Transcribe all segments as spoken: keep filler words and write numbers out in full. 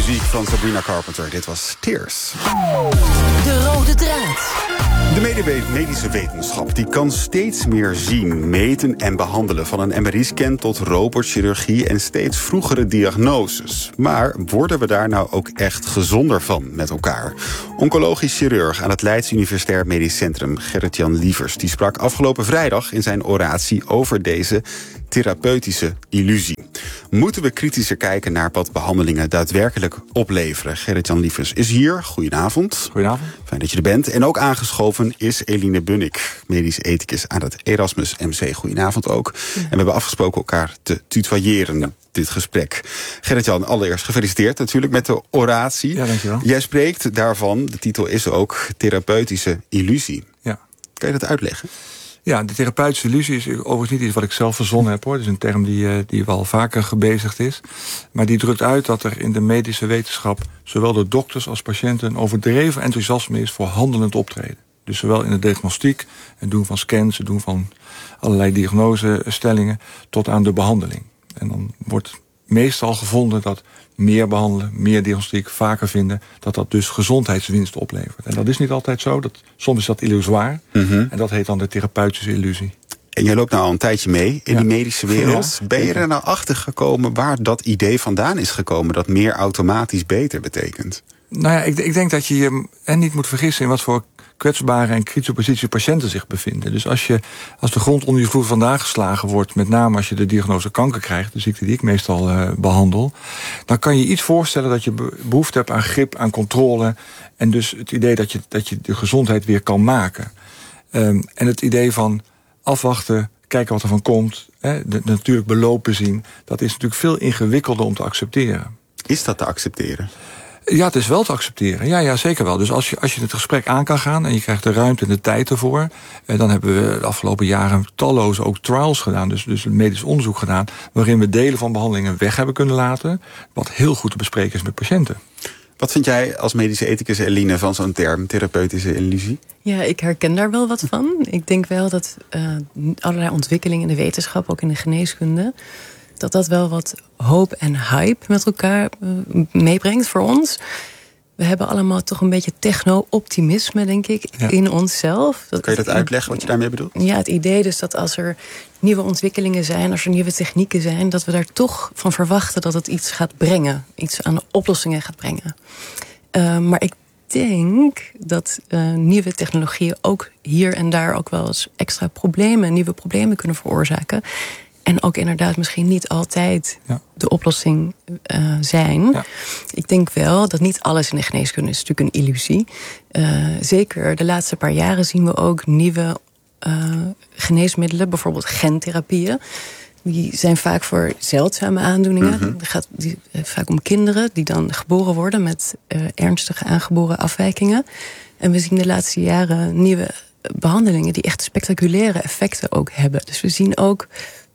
muziek van Sabrina Carpenter. Dit was Tears. De rode draad. De medische wetenschap die kan steeds meer zien, meten en behandelen. Van een M R I-scan tot robotchirurgie en steeds vroegere diagnoses. Maar worden we daar nou ook echt gezonder van met elkaar? Oncologisch chirurg aan het Leids Universitair Medisch Centrum, Gerrit-Jan Lievers, die sprak afgelopen vrijdag in zijn oratie over deze therapeutische illusie. Moeten we kritischer kijken naar wat behandelingen daadwerkelijk opleveren? Gerrit-Jan Lievers is hier. Goedenavond. Goedenavond. Fijn dat je er bent. En ook aangeschoven is Eline Bunnik, medisch ethicus aan het Erasmus M C. Goedenavond ook. Ja. En we hebben afgesproken elkaar te tutoyeren, ja. dit gesprek. Gerrit-Jan, allereerst gefeliciteerd natuurlijk met de oratie. Ja, dankjewel. Jij spreekt daarvan, de titel is ook therapeutische illusie. Ja. Kan je dat uitleggen? Ja, de therapeutische illusie is overigens niet iets wat ik zelf verzonnen heb, hoor. Het is een term die, die wel vaker gebezigd is. Maar die drukt uit dat er in de medische wetenschap zowel door dokters als patiënten een overdreven enthousiasme is voor handelend optreden. Dus zowel in de diagnostiek, het doen van scans, het doen van allerlei diagnosestellingen, tot aan de behandeling. En dan wordt meestal gevonden dat meer behandelen, meer diagnostiek, vaker vinden, dat dat dus gezondheidswinst oplevert. En dat is niet altijd zo. Dat, soms is dat illusoir. Mm-hmm. En dat heet dan de therapeutische illusie. En jij loopt nou al een tijdje mee in ja. die medische wereld. Ja. Ben je er nou achter gekomen waar dat idee vandaan is gekomen, dat meer automatisch beter betekent? Nou ja, ik, ik denk dat je je en niet moet vergissen in wat voor kwetsbare en kritische positie patiënten zich bevinden. Dus als, je, als de grond onder je voet vandaan geslagen wordt, met name als je de diagnose kanker krijgt, de ziekte die ik meestal uh, behandel, dan kan je iets voorstellen dat je behoefte hebt aan grip, aan controle, en dus het idee dat je, dat je de gezondheid weer kan maken. Um, en het idee van afwachten, kijken wat er van komt, hè, de, de natuurlijk belopen zien, dat is natuurlijk veel ingewikkelder om te accepteren. Is dat te accepteren? Ja, het is wel te accepteren. Ja, ja, zeker wel. Dus als je, als je het gesprek aan kan gaan en je krijgt de ruimte en de tijd ervoor, eh, dan hebben we de afgelopen jaren talloze ook trials gedaan, dus, dus medisch onderzoek gedaan, waarin we delen van behandelingen weg hebben kunnen laten, wat heel goed te bespreken is met patiënten. Wat vind jij als medische ethicus, Eline, van zo'n term, therapeutische illusie? Ja, ik herken daar wel wat van. Ik denk wel dat uh, allerlei ontwikkelingen in de wetenschap, ook in de geneeskunde, dat dat wel wat hoop en hype met elkaar uh, meebrengt voor ons. We hebben allemaal toch een beetje techno-optimisme, denk ik, ja. in onszelf. Dat, kan je dat uitleggen, wat je daarmee bedoelt? Ja, het idee dus dat als er nieuwe ontwikkelingen zijn, als er nieuwe technieken zijn, dat we daar toch van verwachten dat het iets gaat brengen. Iets aan oplossingen gaat brengen. Uh, maar ik denk dat uh, nieuwe technologieën ook hier en daar ook wel eens extra problemen, nieuwe problemen kunnen veroorzaken. En ook inderdaad misschien niet altijd ja. de oplossing uh, zijn. Ja. Ik denk wel dat niet alles in de geneeskunde is natuurlijk een illusie. Uh, zeker de laatste paar jaren zien we ook nieuwe uh, geneesmiddelen, bijvoorbeeld gentherapieën. Die zijn vaak voor zeldzame aandoeningen. Mm-hmm. Het gaat die, uh, vaak om kinderen die dan geboren worden met uh, ernstige aangeboren afwijkingen. En we zien de laatste jaren nieuwe behandelingen die echt spectaculaire effecten ook hebben. Dus we zien ook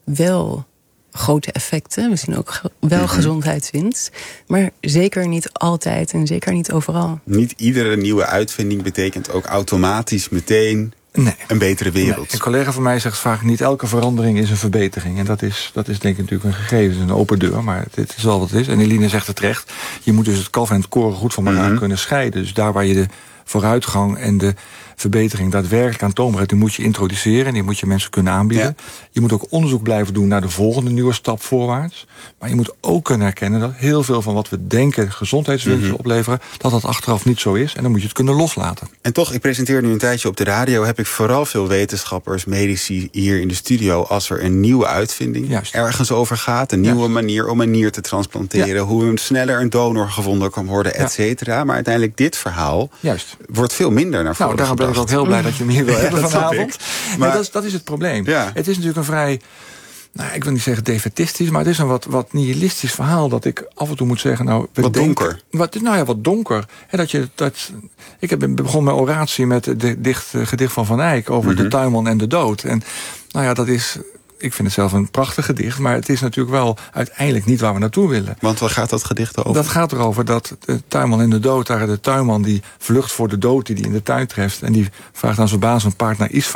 wel grote effecten. We zien ook wel mm-hmm. gezondheidswinst. Maar zeker niet altijd en zeker niet overal. Niet iedere nieuwe uitvinding betekent ook automatisch meteen nee. een betere wereld. Nee. Een collega van mij zegt vaak, niet elke verandering is een verbetering. En dat is, dat is denk ik natuurlijk een gegeven, een open deur. Maar het is wel wat het is. En Eline zegt het terecht. Je moet dus het kalf en het koren goed van elkaar mm-hmm. kunnen scheiden. Dus daar waar je de vooruitgang en de verbetering daadwerkelijk aantoonbaar is, die moet je introduceren en die moet je mensen kunnen aanbieden. Ja. Je moet ook onderzoek blijven doen naar de volgende nieuwe stap voorwaarts. Maar je moet ook kunnen herkennen dat heel veel van wat we denken gezondheidswinsten mm-hmm. opleveren, dat dat achteraf niet zo is. En dan moet je het kunnen loslaten. En toch, ik presenteer nu een tijdje op de radio, heb ik vooral veel wetenschappers, medici hier in de studio, als er een nieuwe uitvinding Juist. ergens over gaat, een nieuwe Juist. manier om een nier te transplanteren, ja. hoe een sneller een donor gevonden kan worden, et cetera. Ja. Maar uiteindelijk dit verhaal Juist. wordt veel minder naar voren nou, ben ik ook heel blij dat je hem hier wil hebben ja, vanavond. Maar nee, dat, is, dat is het probleem. Ja. Het is natuurlijk een vrij, nou, ik wil niet zeggen defetistisch, maar het is een wat, wat nihilistisch verhaal dat ik af en toe moet zeggen, nou, wat denken, donker. Wat, nou ja, wat donker. He, dat je, dat, ik heb begon mijn oratie met het dicht, gedicht van Van Eyck over mm-hmm. de tuinman en de dood. En nou ja, dat is, ik vind het zelf een prachtig gedicht, maar het is natuurlijk wel uiteindelijk niet waar we naartoe willen. Want waar gaat dat gedicht over? Dat gaat erover dat de tuinman in de dood, daar de tuinman die vlucht voor de dood die hij in de tuin treft, en die vraagt aan zijn baas een paard naar Isfahan.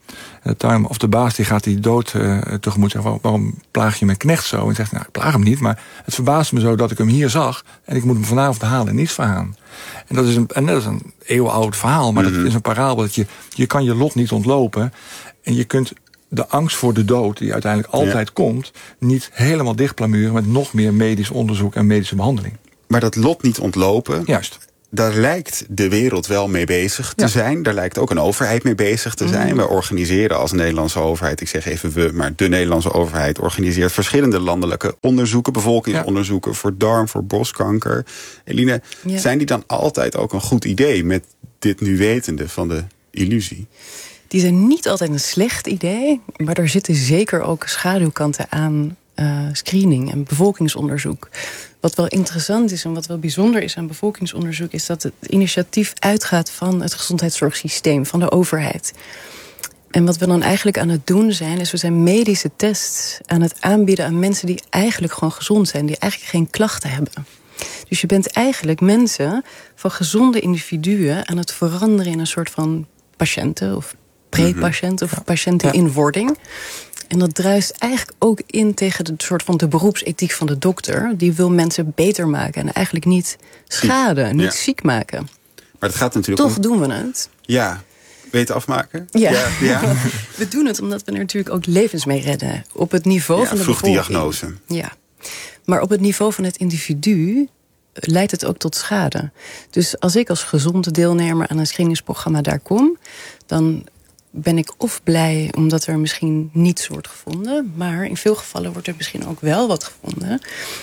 De tuin, of de baas die gaat die dood uh, tegemoet. Zegt, waarom, waarom plaag je mijn knecht zo? En zegt, nou, ik plaag hem niet, maar het verbaast me zo dat ik hem hier zag. En ik moet hem vanavond halen en niet vergaan. En dat is een, en dat is een eeuwenoud verhaal, maar mm-hmm. dat is een parabel. Dat je, je kan je lot niet ontlopen. En je kunt de angst voor de dood, die uiteindelijk altijd ja. komt, niet helemaal dichtplamuren met nog meer medisch onderzoek en medische behandeling. Maar dat lot niet ontlopen. Juist. Daar lijkt de wereld wel mee bezig te ja. zijn. Daar lijkt ook een overheid mee bezig te zijn. Mm. We organiseren als Nederlandse overheid, ik zeg even we, maar de Nederlandse overheid organiseert verschillende landelijke onderzoeken, bevolkingsonderzoeken ja. voor darm, voor borstkanker. Eline, ja. zijn die dan altijd ook een goed idee met dit nu wetende van de illusie? Die zijn niet altijd een slecht idee, maar er zitten zeker ook schaduwkanten aan uh, screening en bevolkingsonderzoek. Wat wel interessant is en wat wel bijzonder is aan bevolkingsonderzoek, is dat het initiatief uitgaat van het gezondheidszorgsysteem, van de overheid. En wat we dan eigenlijk aan het doen zijn, is we zijn medische tests aan het aanbieden aan mensen die eigenlijk gewoon gezond zijn, die eigenlijk geen klachten hebben. Dus je bent eigenlijk mensen van gezonde individuen aan het veranderen in een soort van patiënten of pre-patiënten of patiënten in wording. En dat druist eigenlijk ook in tegen de soort van de beroepsethiek van de dokter. Die wil mensen beter maken en eigenlijk niet schaden, niet ja. ziek maken. Maar het gaat natuurlijk Toch om... doen we het. Ja, beter afmaken. Ja. Ja. ja. We doen het omdat we er natuurlijk ook levens mee redden. Op het niveau ja, van de bevolking. Vroegdiagnose. Ja. Maar op het niveau van het individu leidt het ook tot schade. Dus als ik als gezonde deelnemer aan een screeningsprogramma daar kom, dan ben ik of blij omdat er misschien niets wordt gevonden, maar in veel gevallen wordt er misschien ook wel wat gevonden.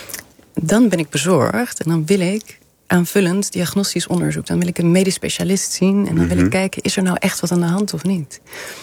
Dan ben ik bezorgd en dan wil ik aanvullend diagnostisch onderzoek. Dan wil ik een medisch specialist zien en dan mm-hmm. wil ik kijken, is er nou echt wat aan de hand of niet?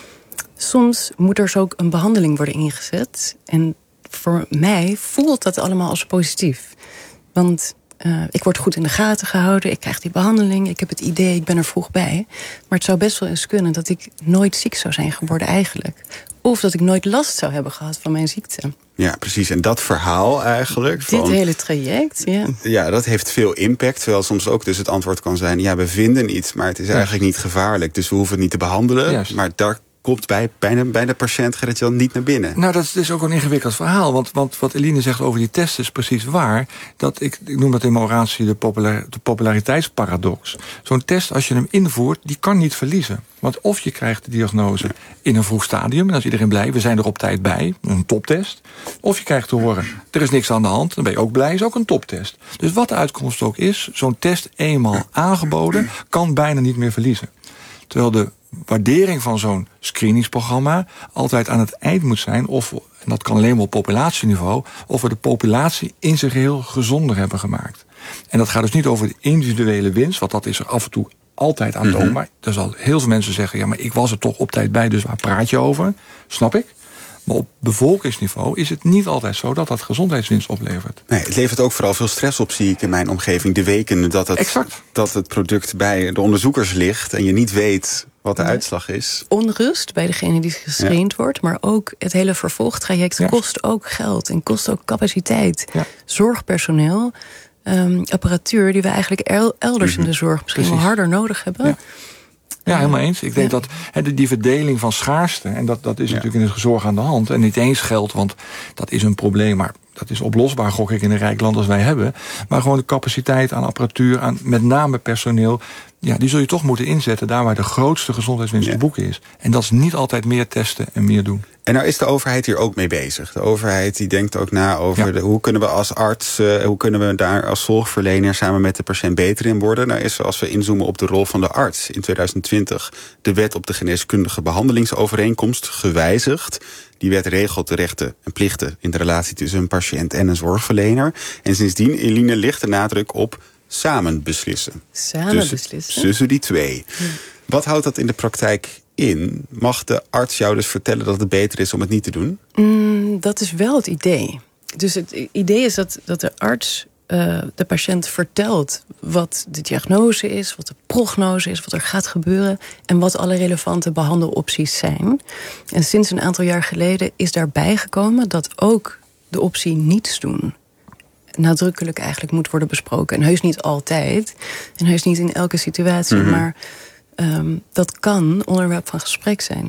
Soms moet er zo ook een behandeling worden ingezet. En voor mij voelt dat allemaal als positief. Want Uh, ik word goed in de gaten gehouden, ik krijg die behandeling, ik heb het idee, ik ben er vroeg bij. Maar het zou best wel eens kunnen dat ik nooit ziek zou zijn geworden eigenlijk. Of dat ik nooit last zou hebben gehad van mijn ziekte. Ja, precies. En dat verhaal eigenlijk. Dit van, hele traject, ja. Ja, dat heeft veel impact. Terwijl soms ook dus het antwoord kan zijn, ja, we vinden iets, maar het is eigenlijk niet gevaarlijk. Dus we hoeven het niet te behandelen. Juist. Maar daar komt bij, bijna, bij de patiënt Gerrit Jan niet naar binnen. Nou, dat is dus ook een ingewikkeld verhaal. Want, want wat Eline zegt over die test is precies waar. Dat ik, ik noem dat in mijn oratie de, populair, de populariteitsparadox. Zo'n test, als je hem invoert, die kan niet verliezen. Want of je krijgt de diagnose in een vroeg stadium, en dan is iedereen blij, we zijn er op tijd bij, een toptest. Of je krijgt te horen, er is niks aan de hand, dan ben je ook blij, is ook een toptest. Dus wat de uitkomst ook is, zo'n test eenmaal aangeboden, kan bijna niet meer verliezen. Terwijl de waardering van zo'n screeningsprogramma altijd aan het eind moet zijn, of, en dat kan alleen maar op populatieniveau, of we de populatie in zijn geheel gezonder hebben gemaakt. En dat gaat dus niet over de individuele winst, want dat is er af en toe altijd aan toonbaar. Mm-hmm. Er zal heel veel mensen zeggen, ja, maar ik was er toch op tijd bij, dus waar praat je over? Snap ik. Maar op bevolkingsniveau is het niet altijd zo dat dat gezondheidswinst oplevert. Nee, het levert ook vooral veel stress op, zie ik in mijn omgeving. De weken dat het, exact. dat het product bij de onderzoekers ligt en je niet weet wat de ja. uitslag is. Onrust bij degene die gescreend ja. wordt, maar ook het hele vervolgtraject ja. kost ook geld en kost ook capaciteit. Ja. Zorgpersoneel, um, apparatuur die we eigenlijk elders mm-hmm. in de zorg misschien Precies. wel harder nodig hebben. Ja. Ja, helemaal eens. Ik denk ja. dat he, die verdeling van schaarste, en dat, dat is ja. natuurlijk in de zorg aan de hand, en niet eens geld, want dat is een probleem, maar dat is oplosbaar, gok ik, in een rijk land als wij hebben. Maar gewoon de capaciteit aan apparatuur, aan met name personeel, ja, die zul je toch moeten inzetten daar waar de grootste gezondheidswinst te boeken is. En dat is niet altijd meer testen en meer doen. En nou is de overheid hier ook mee bezig. De overheid die denkt ook na over ja. de, hoe kunnen we als arts, uh, hoe kunnen we daar als zorgverlener samen met de patiënt beter in worden. Nou is, als we inzoomen op de rol van de arts, in tweeduizend twintig de wet op de geneeskundige behandelingsovereenkomst gewijzigd. Die wet regelt de rechten en plichten in de relatie tussen een patiënt en een zorgverlener. En sindsdien, Eline, ligt de nadruk op samen beslissen. Samen dus, beslissen? Tussen die twee. Ja. Wat houdt dat in de praktijk in? Mag de arts jou dus vertellen dat het beter is om het niet te doen? Mm, dat is wel het idee. Dus het idee is dat, dat de arts uh, de patiënt vertelt wat de diagnose is, wat de prognose is, wat er gaat gebeuren en wat alle relevante behandelopties zijn. En sinds een aantal jaar geleden is daarbij gekomen dat ook de optie niets doen nadrukkelijk eigenlijk moet worden besproken. En heus niet altijd. En heus niet in elke situatie. Mm-hmm. Maar um, dat kan onderwerp van gesprek zijn.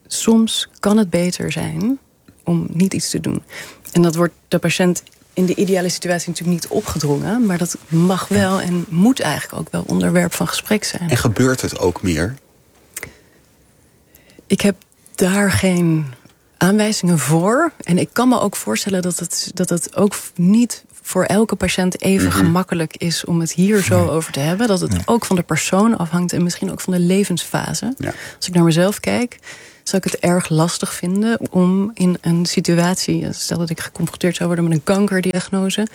soms kan het beter zijn om niet iets te doen. En dat wordt de patiënt in de ideale situatie natuurlijk niet opgedrongen, maar dat mag wel en moet eigenlijk ook wel onderwerp van gesprek zijn. En gebeurt het ook meer? Ik heb daar geen aanwijzingen voor. En ik kan me ook voorstellen dat het, dat het ook niet voor elke patiënt even mm-hmm. gemakkelijk is om het hier zo nee. over te hebben. Dat het nee. ook van de persoon afhangt en misschien ook van de levensfase. Ja. Als ik naar mezelf kijk, zou ik het erg lastig vinden om in een situatie, stel dat ik geconfronteerd zou worden met een kankerdiagnose,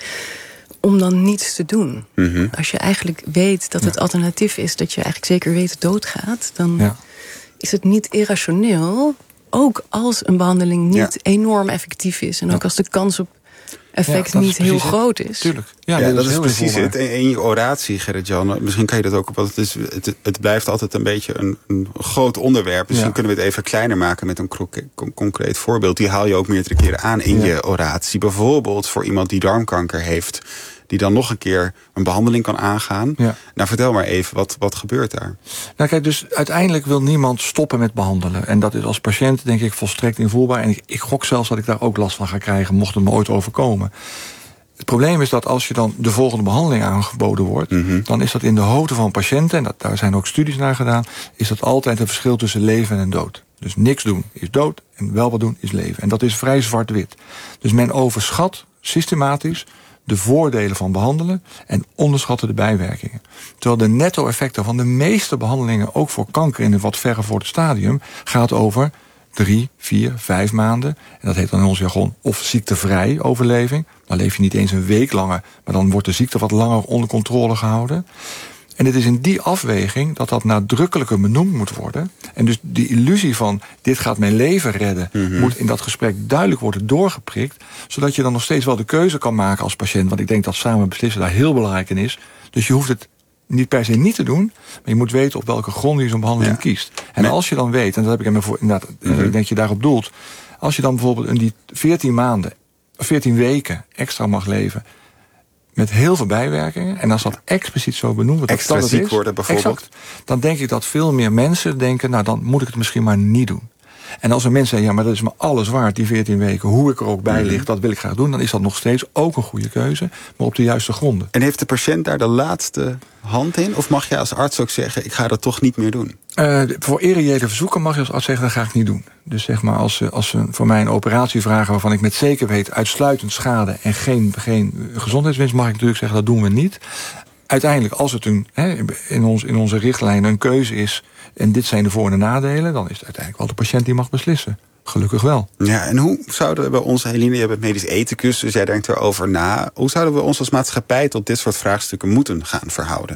om dan niets te doen. Mm-hmm. Als je eigenlijk weet dat het ja. alternatief is dat je eigenlijk zeker weet doodgaat, dan ja. is het niet irrationeel, ook als een behandeling niet ja. enorm effectief is en ja. ook als de kans op effect ja, niet heel het. groot is. Tuurlijk. Ja, ja, dat, dat is, is precies het. In je oratie, Gerrit-Jan, misschien kan je dat ook, want het, is, het, het blijft altijd een beetje een, een groot onderwerp. Misschien ja. kunnen we het even kleiner maken met een concreet voorbeeld. Die haal je ook meerdere keren aan in ja. je oratie. Bijvoorbeeld voor iemand die darmkanker heeft, die dan nog een keer een behandeling kan aangaan. Ja. Nou, vertel maar even, wat, wat gebeurt daar? Nou kijk, dus uiteindelijk wil niemand stoppen met behandelen. En dat is als patiënt, denk ik, volstrekt invoelbaar. En ik, ik gok zelfs dat ik daar ook last van ga krijgen, mocht het me ooit overkomen. Het probleem is dat als je dan de volgende behandeling aangeboden wordt, mm-hmm. dan is dat in de hoofden van patiënten, en dat, daar zijn ook studies naar gedaan, is dat altijd een verschil tussen leven en dood. Dus niks doen is dood en wel wat doen is leven. En dat is vrij zwart-wit. Dus men overschat systematisch de voordelen van behandelen en onderschatten de bijwerkingen. Terwijl de netto-effecten van de meeste behandelingen, ook voor kanker in een wat verre voor het stadium, gaat over drie, vier, vijf maanden. En dat heet dan in ons jargon of ziektevrij overleving. Dan leef je niet eens een week langer, maar dan wordt de ziekte wat langer onder controle gehouden. En het is in die afweging dat dat nadrukkelijker benoemd moet worden. En dus die illusie van dit gaat mijn leven redden, mm-hmm. moet in dat gesprek duidelijk worden doorgeprikt, zodat je dan nog steeds wel de keuze kan maken als patiënt. Want ik denk dat samen beslissen daar heel belangrijk in is. Dus je hoeft het niet per se niet te doen, maar je moet weten op welke grond je zo'n behandeling ja. kiest. En als je dan weet, en dat heb ik hem voor, inderdaad, mm-hmm. ik denk je daarop doelt, als je dan bijvoorbeeld in die veertien maanden, veertien weken extra mag leven met heel veel bijwerkingen, en als dat expliciet zo benoemd wordt, extra dat ziek is, worden bijvoorbeeld, exact, dan denk ik dat veel meer mensen denken, nou dan moet ik het misschien maar niet doen. En als een mens zegt, ja, maar dat is me alles waard, die veertien weken, hoe ik er ook bij lig, dat wil ik graag doen, dan is dat nog steeds ook een goede keuze, maar op de juiste gronden. En heeft de patiënt daar de laatste hand in? Of mag je als arts ook zeggen, ik ga dat toch niet meer doen? Uh, voor irreële verzoeken mag je als arts zeggen, dat ga ik niet doen. Dus zeg maar, als ze, als ze voor mij een operatie vragen waarvan ik met zeker weet uitsluitend schade en geen, geen gezondheidswinst, mag ik natuurlijk zeggen, dat doen we niet. Uiteindelijk, als het een, he, in, ons, in onze richtlijnen een keuze is en dit zijn de voor- en de nadelen, dan is het uiteindelijk wel de patiënt die mag beslissen. Gelukkig wel. Ja, en hoe zouden we bij ons, Helene, je bent medisch ethicus, dus jij denkt erover na, hoe zouden we ons als maatschappij tot dit soort vraagstukken moeten gaan verhouden?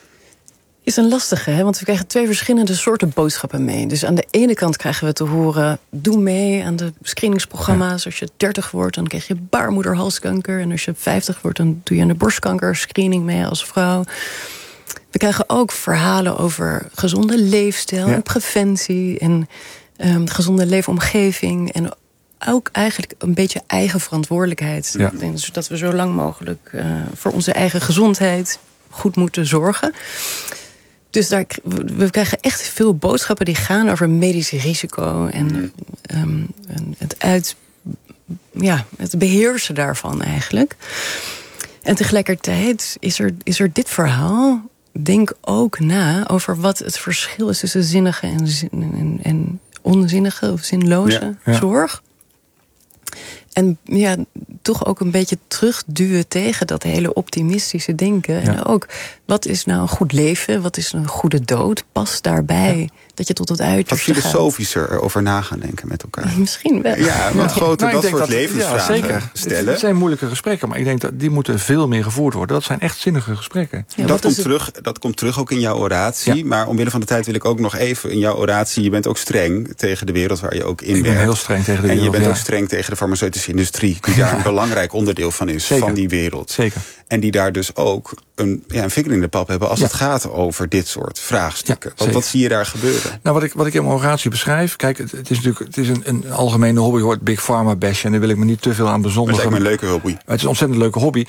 Is een lastige, hè? Want we krijgen twee verschillende soorten boodschappen mee. Dus aan de ene kant krijgen we te horen, doe mee aan de screeningsprogramma's. Ja. Als je dertig wordt, dan krijg je baarmoederhalskanker. En als je vijftig wordt, dan doe je aan de borstkankerscreening mee als vrouw. We krijgen ook verhalen over gezonde leefstijl, ja. en preventie en um, gezonde leefomgeving. En ook eigenlijk een beetje eigen verantwoordelijkheid. Ja. Zodat we zo lang mogelijk uh, voor onze eigen gezondheid goed moeten zorgen. Dus daar, we krijgen echt veel boodschappen die gaan over medisch risico en um, het, uit, ja, het beheersen daarvan eigenlijk. En tegelijkertijd is er, is er dit verhaal. Denk ook na over wat het verschil is tussen zinnige en, zin, en, en onzinnige of zinloze ja, ja. zorg. En ja, toch ook een beetje terugduwen tegen dat hele optimistische denken. Ja. En ook, wat is nou een goed leven? Wat is een goede dood? Past daarbij ja. dat je tot het uiterste gaat. Wat filosofischer erover na gaan denken met elkaar. Misschien wel. Ja, want ja. grote, nou, dat soort dat, levensvragen ja, zeker. stellen. Het zijn moeilijke gesprekken, maar ik denk dat die moeten veel meer gevoerd worden. Dat zijn echt zinnige gesprekken. Ja, dat, komt terug, dat komt terug ook in jouw oratie. Ja. Maar omwille van de tijd wil ik ook nog even in jouw oratie. Je bent ook streng tegen de wereld waar je ook in ik werkt. Ben heel streng tegen de wereld. En je bent ja. ook streng tegen de farmaceutische industrie, die daar een belangrijk onderdeel van is, Zeker. van die wereld. Zeker. En die daar dus ook een, ja, een vinger in de pap hebben als ja. het gaat over dit soort vraagstukken. Ja, Want wat zie je daar gebeuren? Nou, wat ik, wat ik in mijn oratie beschrijf, kijk, het, het is natuurlijk het is een, een algemene hobby, hoort Big Pharma bash, en daar wil ik me niet te veel aan bezondigen. Dat is eigenlijk een leuke hobby. Het is een ontzettend leuke hobby.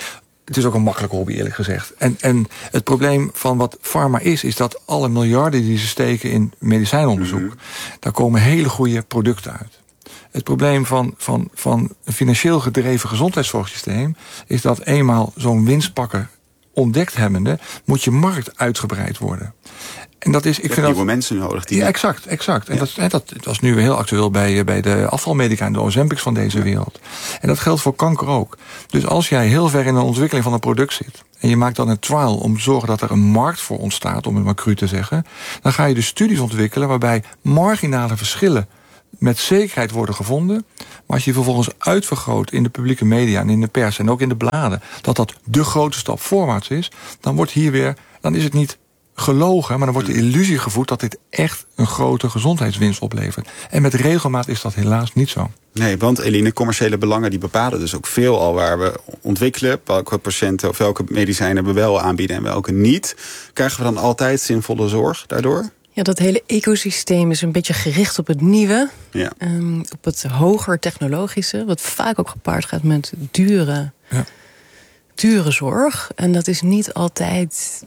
het is ook een makkelijke hobby, eerlijk gezegd. En, en het probleem van wat pharma is, is dat alle miljarden die ze steken in medicijnonderzoek, mm-hmm. daar komen hele goede producten uit. Het probleem van, van, van een financieel gedreven gezondheidszorgsysteem is dat eenmaal zo'n winstpakker ontdekt hebbende, moet je markt uitgebreid worden. En dat is, ik vind nieuwe dat, mensen nodig. Die... Ja, exact, exact. En ja. dat, en dat was nu heel actueel bij, bij de afvalmedica, de Ozempics van deze ja. wereld. En dat geldt voor kanker ook. Dus als jij heel ver in de ontwikkeling van een product zit, en je maakt dan een trial om te zorgen dat er een markt voor ontstaat, om het maar cru te zeggen, dan ga je dus studies ontwikkelen waarbij marginale verschillen met zekerheid worden gevonden. Maar als je vervolgens uitvergroot in de publieke media en in de pers en ook in de bladen, dat dat de grote stap voorwaarts is, dan wordt hier weer, dan is het niet gelogen, maar dan wordt de illusie gevoed dat dit echt een grote gezondheidswinst oplevert. En met regelmaat is dat helaas niet zo. Nee, want Eline, commerciële belangen die bepalen dus ook veel al waar we ontwikkelen, welke patiënten of welke medicijnen we wel aanbieden en welke niet. Krijgen we dan altijd zinvolle zorg daardoor? Ja, dat hele ecosysteem is een beetje gericht op het nieuwe. Ja. Um, op het hoger technologische, wat vaak ook gepaard gaat met dure, ja. dure zorg. En dat is niet altijd,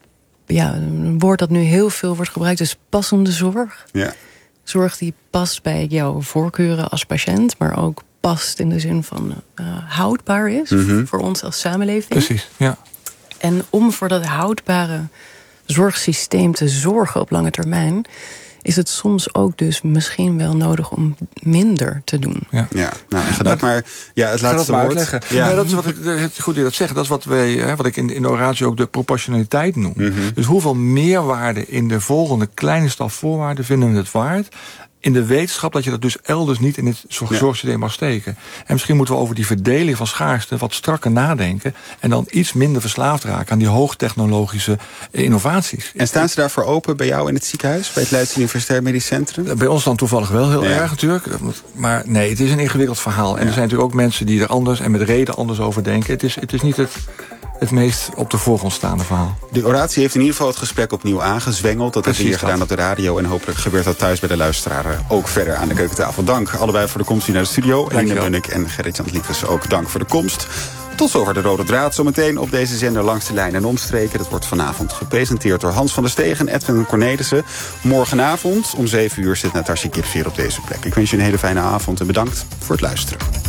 ja, een woord dat nu heel veel wordt gebruikt, is passende zorg. Ja. Zorg die past bij jouw voorkeuren als patiënt, maar ook past in de zin van uh, houdbaar is mm-hmm. voor ons als samenleving. Precies, ja. En om voor dat houdbare zorgsysteem te zorgen op lange termijn, is het soms ook dus misschien wel nodig om minder te doen. Ja, ja nou, ga dat maar. Ja, het laatste woord. Uitleggen. Ja. Ja, dat is wat ik, het, goed dat je dat zegt. Dat is wat wij, hè, wat ik in, in de oratie ook de proportionaliteit noem. Mm-hmm. Dus hoeveel meerwaarde in de volgende kleine stap voorwaarden vinden we het waard, in de wetenschap dat je dat dus elders niet in het zorgsysteem ja. mag steken. En misschien moeten we over die verdeling van schaarste wat strakker nadenken en dan iets minder verslaafd raken aan die hoogtechnologische innovaties. En staan ze daarvoor open bij jou in het ziekenhuis, bij het Leids Universitair Medisch Centrum? Bij ons dan toevallig wel heel ja. erg natuurlijk. Maar nee, het is een ingewikkeld verhaal. En ja. er zijn natuurlijk ook mensen die er anders en met reden anders over denken. Het is, het is niet het, het meest op de voorgrond staande verhaal. De oratie heeft in ieder geval het gesprek opnieuw aangezwengeld. Dat hebben we hier gedaan op de radio. En hopelijk gebeurt dat thuis bij de luisteraar ook verder aan de keukentafel. Dank allebei voor de komst hier naar de studio. Eline Munnik en Gerrit-Jan Liefers ook dank voor de komst. Tot zover de Rode Draad. Zometeen op deze zender Langs de Lijn en Omstreken. Dat wordt vanavond gepresenteerd door Hans van der Stegen en Edwin Cornelissen. Morgenavond om zeven uur zit Natasja Kipveer op deze plek. Ik wens je een hele fijne avond en bedankt voor het luisteren.